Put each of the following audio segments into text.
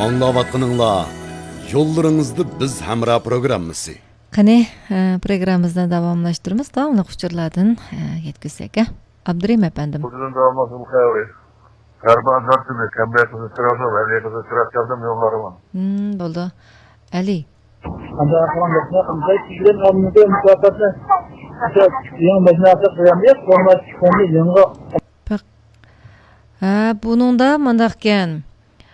Anlavatqınыңla yollarınızda biz hamra programmasi. Qani programımızdan davamlaştırımız davamlı uçurlardan yetkizsek. Abdurim efendim. Bugün davamlısı bu kadar. Galiba zaten kembiyatını sırası var. Eliyakızı sırat çaldım yolları var. Oldu. Ali. Anda falan yapmak. Sizlerin alnında mükaffatı yan mecnası koyamıyor. Onu yanına. Bunun da mandaqken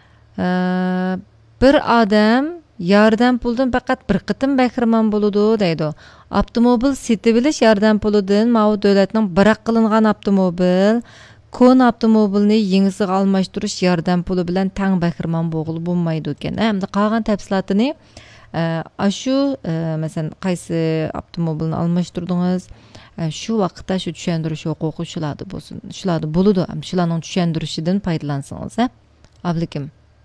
bir adam yordam puldan faqat bir qitim bahramon bo'ladi deydi. Avtomobil seti bilish yordam pulidan ma'u davlatning biroq qilingan avtomobil kon avtomobilni yengisiga almashtirish yordam puli bilan tang bahramon bo'lmaydi ekan. Hamda qolgan tafsilotini shu masalan qaysi avtomobilni almashtirdingiz shu vaqtda shu tushuntirish huquqi shularda bo'lsin. Shularda bo'ladi. Shularning tushuntirishidan foydalansangiz, Avlikim.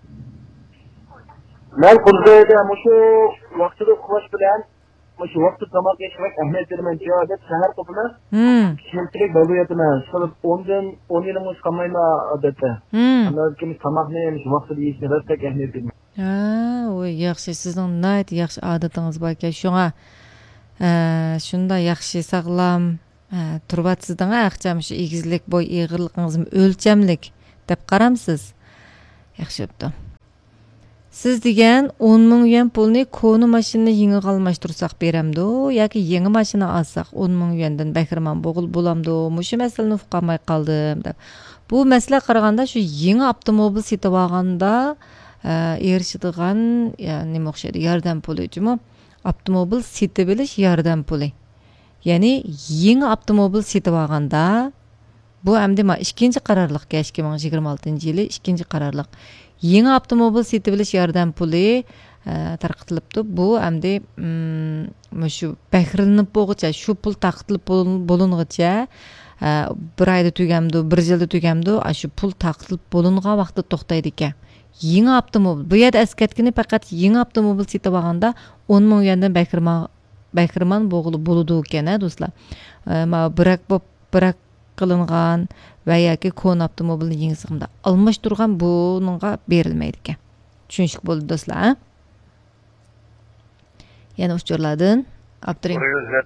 Men Kuzey'de şu vakti kuvaş bilen şu vakti tamak geçmek ahmet vermen cevabet şehir topuna şimdilik balıyatına şöyle 10 yılımız kamayla adette. Anlar kimi tamak neymiş vakti değişti destek ahmet vermen. O yaxşı sizin nayt yaxşı adatınız var ki şuna şunda yaxşı sağlam turbatsızdan akşam şu igizlik boy iğirliğiniz ölçemlik dep qaramsız. Yaxşı yaptı. Siz degan 10 ming yuan pulni konu mashinani yengil almashtirsak beramdi yoki yangi mashina olsak 10 ming yuandan bahramon bo'lamdi. Mushu masalani uqamay qoldim deb. Bu masala qaraganda shu yangi avtomobil setib olganda erishadigan nima o'xshaydi? Yordam puli jimi? Avtomobil setib bilish yordam puli. Ya'ni yangi avtomobil setib olganda bu endi ikkinchi qarorliq 2026-yili ikkinchi qarorliq. Yeni avtomobil setib bilish yordam puli tarqatilibdi. Bu endi shu bahrinib bo'g'icha, shu pul taqtilib bo'lungicha bir oyda tugamdi, bir yilda tugamdi, shu pul taqtilib bo'lingan vaqtda to'xtaydi ekan. Yeni avtomobil, bu yerda askatgini faqat yeni avtomobil setib olganda 10 ming yuandan bahramon bo'ladi ekan, do'stlar. Birak qilingan va yoki kon avtomobilni yengisiga almashtirgan buningga berilmaydi ekan. Tushunishlik bo'ldi do'stlar. Yana uchurlardan Abdurim.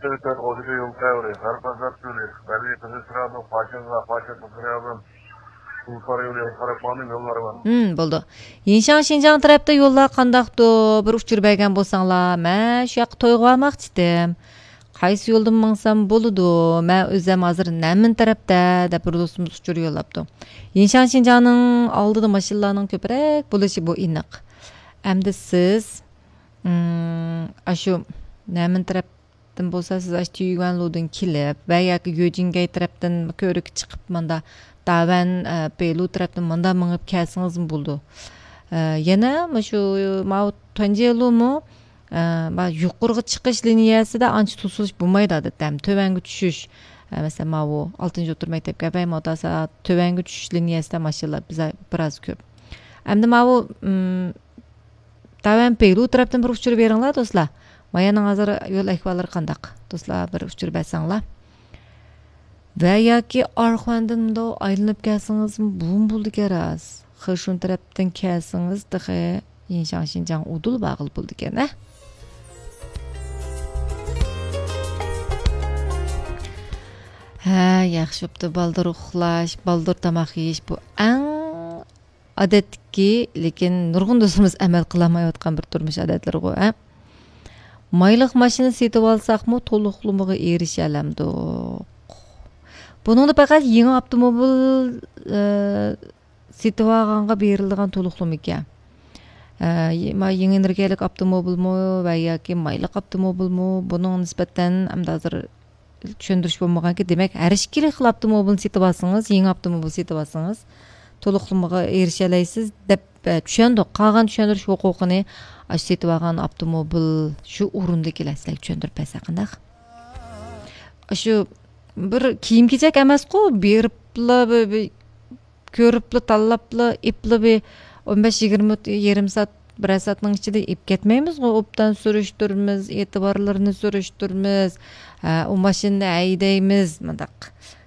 Bo'ldi. Yinshan Xinjiang tarafda yo'llar qandaqdi? Bir uchur bergan bo'lsanglar, men shu yoqqa to'yga olmoqchi edim. Qaysi yo'ldan minsam bo'ladi? Men o'zim hozir Namin tarafda deb bir do'stimiz uchur yo'llabdi. Yinshan Xinjiangning oldida mashinalarning ko'proq bo'lishi bu aniq. Endi siz shu Namin tarafdan bo'lsa, siz Tuyuanludan kelib va yoki Yojingay tarafdan ko'rik chiqib menda Davan Pelu tarafdan menda minib kelsangiz bo'ldi. Yana shu Mao Tanjelumu yuqorga chiqish liniyasida ancha to'silish bo'lmaydi odatda. Tövanga tushish, masalan, bu 6-o'rta maktabga baymotasa tövanga tushish liniyasida mashinalar biroz ko'p. Endi bu Davan Pelu tarafdan bir uchirib beringlar do'stlar. Mana hozir yo'l ahvollari qandaq? Do'stlar, bir uchirib bersanglar. Va yoki Orxondan bunda aylanib kelsangiz bo'ldi keras. Xishun tarafdan kelsangiz dahi Yinshan Xinjiang udul bag'il bo'ldi ekan, yaxshi bo'pti. Baldur uxlash, baldur tamoq yeyish bu eng odatki, lekin nurg'un do'stimiz amal qilmayotgan bir turmush odatlari ku. Mayliq mashina setib olsaqmi, to'liqlimiga erisha olamdik. Buningda faqat yangi avtomobil setib olganga berilgan to'liqlim ekan. Yangi energiyalik avtomobilmi va yoki mayliq avtomobilmi, buning nisbatan hamda hozir tushuntirish bo'lmaganki, demak, har ikkili xil avtomobilni setib olsangiz, yangi avtomobil setib olsangiz, to'liqlimiga erisha olasiz deb tushundik. Qolgan tushuntirish huquqini setib olgan avtomobil shu o'rinda kelasizlar tushuntirib bersa qandaq? Shu bir kiyim-kechak emas-ku, beribla ko'ribla, tanlabla, ipla 15-20 yarim soat, 1 soatning ichida ip ketmaymiz-ku, obdan surishtirmiz, e'tiborlarini surishtirmiz, u mashinani haydaymiz, mandaq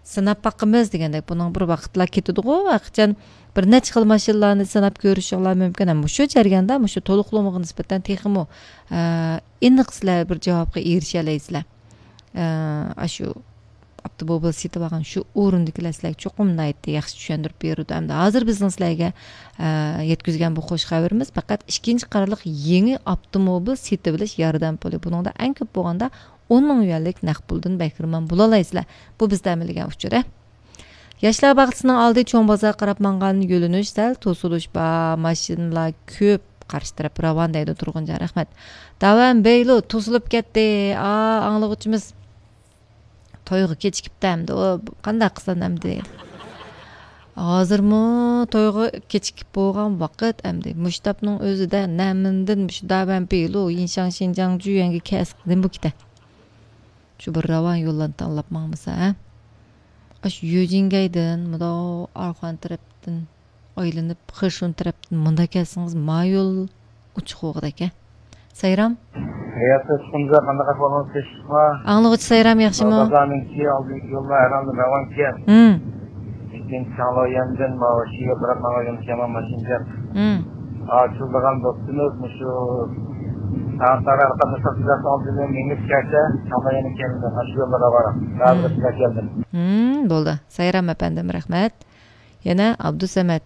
Sınap bakımız degende bunun bir vaqtlar ketidi-go, vaqtcan bir neçə xil maşinlarni sanab görüşünglar mümkün. Ama şu jarayonda, şu to'liqlamaga nisbatan texmi aniq sizlar bir javobga erisha olaysizlar. Shu avtomobil setib olgan shu o'rindagilar sizlarga cho'qim yaxshi tushuntirib berdi. Hamda hozir bizning sizlarga yetkazgan bu xo'sh xabarimiz faqat ikkinchi qarorliq yangi avtomobil setib bilish yordam puli. Buningda eng ko'p bo'lganda 10 ming yuanlik naqd puldan bahramand bo'la olaysizlar. Bu bizda amalgan uchur. Yoshlar bag'chisining oldi cho'ng bozor qarab mangan yo'linish sal to'silish ba mashinalar ko'p qarshi taraf ravon deydi turg'unja. Rahmat. Davam beylo to'silib ketdi. Anglag'uchimiz to'yga kechikibdi hamda o qanday qilsam hamda. Hozirmi to'yga kechikib bo'lgan vaqt hamda mushtabning o'zida namindan shu davam beylo Yinshan Xinjiang Juyanga kasqdim bu kida. Shu bir ravon yo'ldan tanlab mangmisa, Aş Yujingaydan, muda arxan tarafdan aylanib, Xirshun tarafdan munda kelsangiz ma yo'l uchiqo'g'ida aka. Sayram? Hayatda chiqimza qanday qilib kechikma. Anglag'ich Sayram yaxshimi? Bozorninki oldiga yo'llar herhalde ravon kel. İkinci sağlayandan maaşıya bırakmayan keman maşinca. Açıldıgan dostunuz mu şu saatler arkada satacak aldığını minus kelse sağlayanı kendine aşı yollara varım. Daha bir sıra geldim. Bo'ldi. Sayram efendim rahmat. Yana Abdusamat.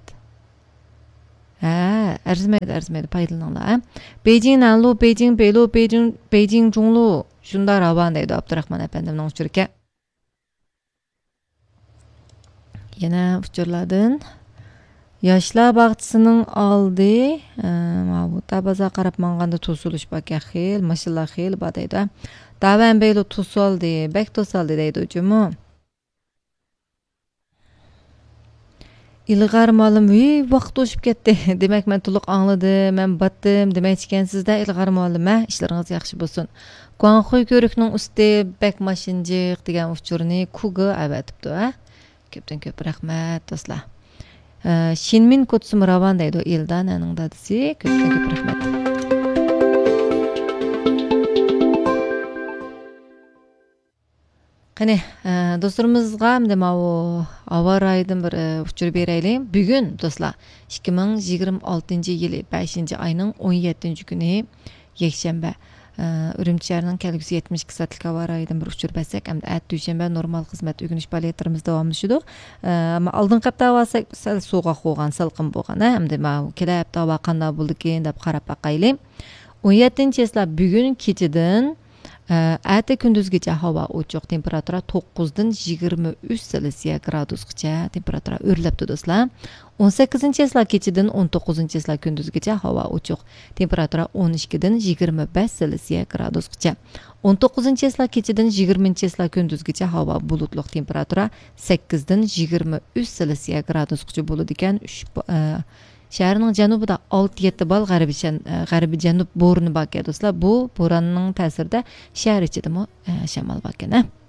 Arzimaydi paydalanlar. Beijing Nanlu, Beijing Beilu, Beijing Zhonglu. Shunda ravon deydi Abdurahmon efendimning uchurga. Yana uchurlardan Yoshlar bag'chisining oldi Mabutta bozor qarab manganda to'silish baka xil, mashinalar xil bor deydi. Davan beylo to'soldi, bek to'soldi deydi ujumu. İlg'ar molim vaqt o'shib ketdi. Demak, men to'liq angladim, men batdim demoqchi ekansizda ilg'ar molim. Ishlaringiz yaxshi bo'lsin. Guangxuy ko'rikning usti bek mashinjiq degan uchurni Kuga avatibdi, Ko'pdan ko'p rahmat do'stlar. Shinmin ko'tsum ravon deydi Eldan aning dadisi. Ko'pdan ko'p rahmat. Qani, do'stlarimizga hamda o avaraydan bir uchur beraylik. Bugun do'stlar 2026-yili 5-oyning 17-kuni yakshanba. Ürümçi şəhərinin kəlgüsü 72 saatlik avaraydan bir uçur bəsək, həm də düşənbə normal xizmət ögünüş fəaliyyətlərimiz davamlaşıdıq. Amma aldın qapda havası sal soğuq olğan, salqın bolğan, həm də kələ həbdə hava qanday buldu ki, dəb qarab baqaylı. 17-ci əsla bugün keçidən Әті күндізгече hava uçuq, temperatura 9-dan 23 Selsiya gradusgacha temperatura o'rlabdi do'stlar. 18-ci əsla keçidən 19-cu əsla gündüzgəcə hava uçuq, temperatura 12-dan 25 Selsiya gradusgacha. 19-cu əsla keçidən 20-ci əsla gündüzgəcə hava bulutluq, temperatura 8-dan 23 Selsiya gradusgacha bo'ladi ekan. Şəhərinin cənubida 6-7 bal g'arbiy janub bo'roni bor ekan do'stlar. Bu bo'ronning ta'sirida shahar ichida shamal bor ekan.